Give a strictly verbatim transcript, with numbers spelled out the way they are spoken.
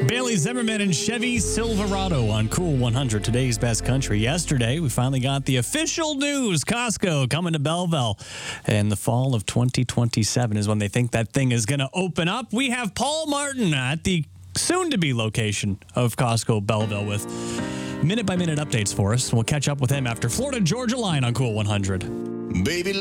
Bailey Zimmerman and Chevy Silverado on Cool one hundred, today's best country. Yesterday, we finally got the official news. Costco coming to Belleville. And the fall of twenty twenty-seven is when they think that thing is going to open up. We have Paul Martin at the soon-to-be location of Costco Belleville with minute-by-minute updates for us. We'll catch up with him after Florida Georgia Line on Cool one hundred. Baby.